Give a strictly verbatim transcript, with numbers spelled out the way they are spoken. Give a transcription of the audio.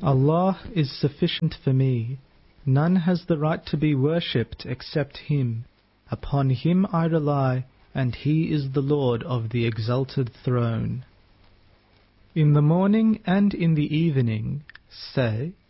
Allah is sufficient for me. None has the right to be worshipped except Him. Upon Him I rely, and He is the Lord of the exalted throne. In the morning and in the evening say,